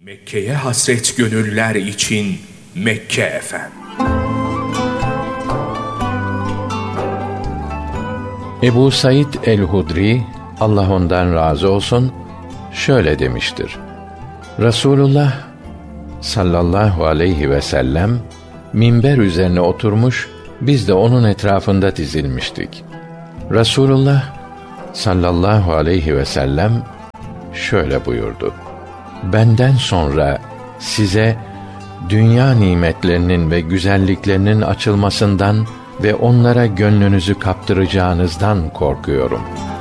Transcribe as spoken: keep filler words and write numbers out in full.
Mekke'ye hasret gönüller için Mekke Efem. Ebu Said el-Hudri, Allah ondan razı olsun, şöyle demiştir: Resulullah sallallahu aleyhi ve sellem minber üzerine oturmuş, biz de onun etrafında dizilmiştik. Resulullah sallallahu aleyhi ve sellem şöyle buyurdu: benden sonra size dünya nimetlerinin ve güzelliklerinin açılmasından ve onlara gönlünüzü kaptıracağınızdan korkuyorum.